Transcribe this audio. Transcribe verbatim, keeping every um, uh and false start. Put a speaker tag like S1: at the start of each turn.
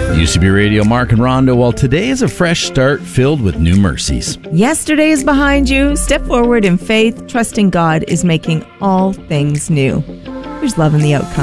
S1: Used to be Radio, Mark and Rhonda. Well, today is a fresh start filled with new mercies.
S2: Yesterday is behind you. Step forward in faith, trusting God is making all things new. There's love in the outcome.